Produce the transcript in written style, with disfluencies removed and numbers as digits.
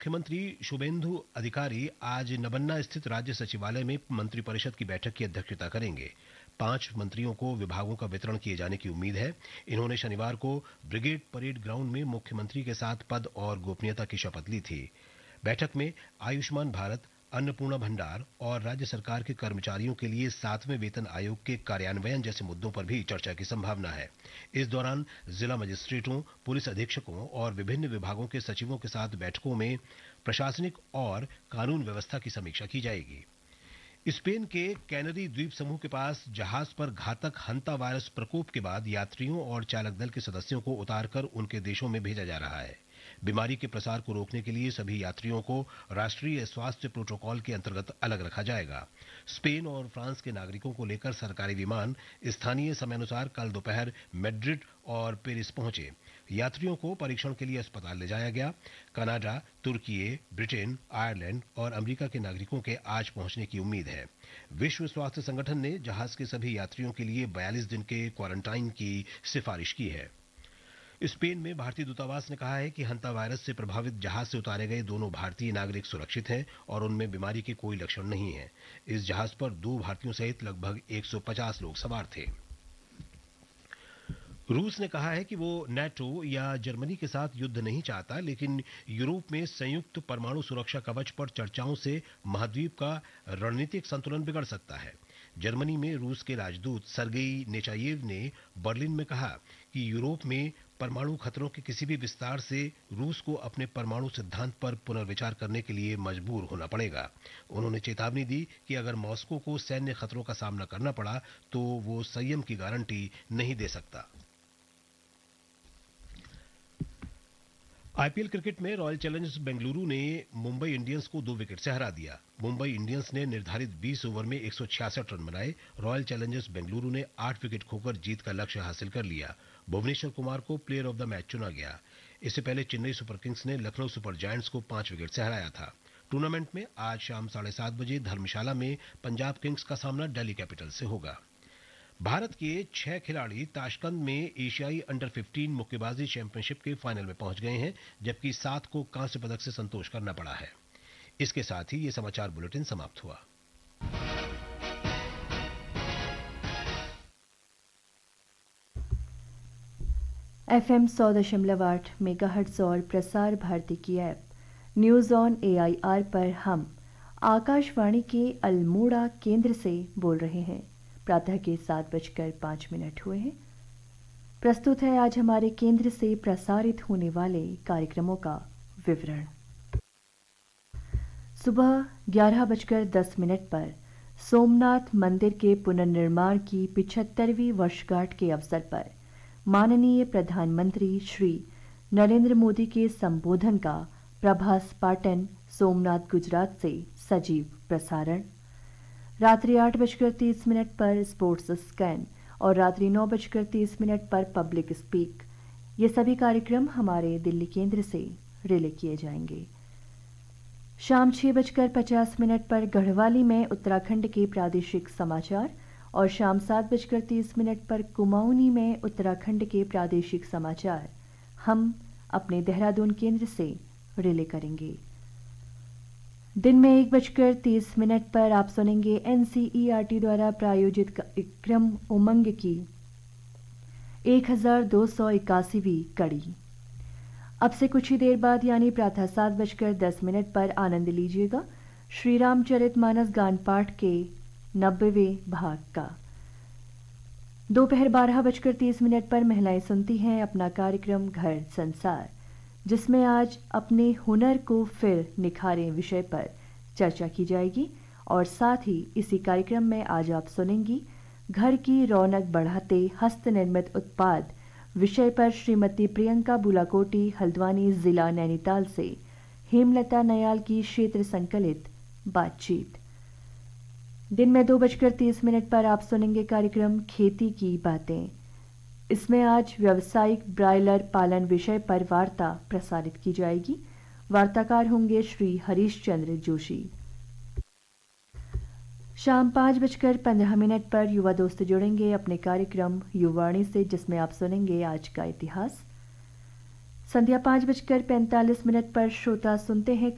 मुख्यमंत्री शुभेंदु अधिकारी आज नबन्ना स्थित राज्य सचिवालय में मंत्रिपरिषद की बैठक की अध्यक्षता करेंगे। 5 मंत्रियों को विभागों का वितरण किए जाने की उम्मीद है। इन्होंने शनिवार को ब्रिगेड परेड ग्राउंड में मुख्यमंत्री के साथ पद और गोपनीयता की शपथ ली थी। बैठक में आयुष्मान भारत, अन्नपूर्णा भंडार और राज्य सरकार के कर्मचारियों के लिए 7वें वेतन आयोग के कार्यान्वयन जैसे मुद्दों पर भी चर्चा की संभावना है। इस दौरान जिला मजिस्ट्रेटों, पुलिस अधीक्षकों और विभिन्न विभागों के सचिवों के साथ बैठकों में प्रशासनिक और कानून व्यवस्था की समीक्षा की जाएगी। स्पेन के कैनरी द्वीप समूह के पास जहाज पर घातक हंता वायरस प्रकोप के बाद यात्रियों और चालक दल के सदस्यों को उतारकर उनके देशों में भेजा जा रहा है। बीमारी के प्रसार को रोकने के लिए सभी यात्रियों को राष्ट्रीय स्वास्थ्य प्रोटोकॉल के अंतर्गत अलग रखा जाएगा। स्पेन और फ्रांस के नागरिकों को लेकर सरकारी विमान स्थानीय समयानुसार कल दोपहर मैड्रिड और पेरिस पहुंचे। यात्रियों को परीक्षण के लिए अस्पताल ले जाया गया। कनाडा, तुर्की, ब्रिटेन, आयरलैंड और अमेरिका के नागरिकों के आज पहुंचने की उम्मीद है। विश्व स्वास्थ्य संगठन ने जहाज के सभी यात्रियों के लिए 42 दिन के क्वारंटाइन की सिफारिश की है। स्पेन में भारतीय दूतावास ने कहा है कि हंता वायरस से प्रभावित जहाज से उतारे गए दोनों भारतीय नागरिक सुरक्षित हैं और उनमें बीमारी के कोई लक्षण नहीं है। इस जहाज पर 2 भारतीयों सहित लगभग 150 लोग सवार थे। रूस ने कहा है कि वो नाटो या जर्मनी के साथ युद्ध नहीं चाहता, लेकिन यूरोप में संयुक्त परमाणु सुरक्षा कवच पर चर्चाओं से महाद्वीप का रणनीतिक संतुलन बिगड़ सकता है। जर्मनी में रूस के राजदूत सर्गेई नेचायेव ने बर्लिन में कहा कि यूरोप में परमाणु खतरों के किसी भी विस्तार से रूस को अपने परमाणु सिद्धांत पर पुनर्विचार करने के लिए मजबूर होना पड़ेगा। उन्होंने चेतावनी दी कि अगर मॉस्को को सैन्य खतरों का सामना करना पड़ा तो वो संयम की गारंटी नहीं दे सकता। आईपीएल क्रिकेट में रॉयल चैलेंजर्स बेंगलुरु ने मुंबई इंडियंस को 2 विकेट से हरा दिया। मुंबई इंडियंस ने निर्धारित 20 ओवर में 166 रन बनाए। रॉयल चैलेंजर्स बेंगलुरु ने 8 विकेट खोकर जीत का लक्ष्य हासिल कर लिया। भुवनेश्वर कुमार को प्लेयर ऑफ द मैच चुना गया। इससे पहले चेन्नई सुपर किंग्स ने लखनऊ सुपर जायंट्स को 5 विकेट से हराया था। टूर्नामेंट में आज शाम 7:30 बजे धर्मशाला में पंजाब किंग्स का सामना दिल्ली कैपिटल से होगा। भारत के 6 खिलाड़ी ताशकंद में एशियाई अंडर 15 मुक्केबाजी चैंपियनशिप के फाइनल में पहुंच गए हैं, जबकि 7 को कांस्य पदक से संतोष करना पड़ा है। इसके साथ ही ये समाचार बुलेटिन समाप्त हुआ। FM 100.8 मेगाहर्ट्ज और प्रसार भारती की ऐप न्यूज ऑन AIR पर हम आकाशवाणी के अल्मोड़ा केंद्र से बोल रहे हैं। प्रातः के 7:05 हुए हैं। प्रस्तुत है आज हमारे केंद्र से प्रसारित होने वाले कार्यक्रमों का विवरण। सुबह 11:10 पर सोमनाथ मंदिर के पुनर्निर्माण की 75वीं वर्षगांठ के अवसर पर माननीय प्रधानमंत्री श्री नरेंद्र मोदी के संबोधन का प्रभास पाटन सोमनाथ गुजरात से सजीव प्रसारण। रात्रि 8:30 पर स्पोर्ट्स स्कैन और रात्रि 9:30 पर पब्लिक स्पीक, ये सभी कार्यक्रम हमारे दिल्ली केंद्र से रिले किए जाएंगे। शाम 6:50 पर गढ़वाली में उत्तराखंड के प्रादेशिक समाचार और शाम 7:30 पर कुमाऊनी में उत्तराखंड के प्रादेशिक समाचार हम अपने देहरादून केंद्र से रिले करेंगे। दिन में 1:30 पर आप सुनेंगे NCERT द्वारा प्रायोजित कार्यक्रम उमंग की 1281वीं कड़ी। अब से कुछ ही देर बाद यानी प्रातः 7:10 पर आनंद लीजिएगा श्री रामचरितमानस गान पाठ के 90वें भाग का। दोपहर 12:30 पर महिलाएं सुनती हैं अपना कार्यक्रम घर संसार, जिसमें आज अपने हुनर को फिर निखारें विषय पर चर्चा की जाएगी। और साथ ही इसी कार्यक्रम में आज आप सुनेंगी घर की रौनक बढ़ाते हस्त निर्मित उत्पाद विषय पर श्रीमती प्रियंका बुलाकोटी हल्द्वानी जिला नैनीताल से हेमलता नयाल की क्षेत्र संकलित बातचीत। दिन में 2:30 पर आप सुनेंगे कार्यक्रम खेती की बातें। इसमें आज व्यावसायिक ब्रायलर पालन विषय पर वार्ता प्रसारित की जाएगी। वार्ताकार होंगे श्री हरीश चंद्र जोशी। शाम 5:15 पर युवा दोस्त जुड़ेंगे अपने कार्यक्रम युवाणी से, जिसमें आप सुनेंगे आज का इतिहास। संध्या 5:45 पर श्रोता सुनते हैं